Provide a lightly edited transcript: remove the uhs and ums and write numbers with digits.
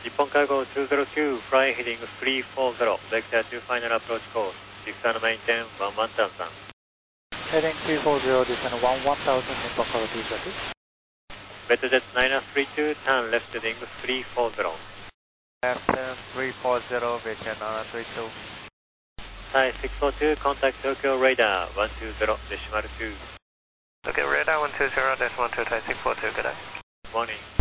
Nippon Cargo 202, fly heading 340, vector to final approach course, descend maintain 11,000. Heading 340, descend 11,000, Nippon Cargo 202. Betajet 932, turn left heading 340. Left 340, vector 932. Thai 642, contact Tokyo radar 120, decimal 2. Okay, radar 120, decimal 2, Thai 642, good day. Morning.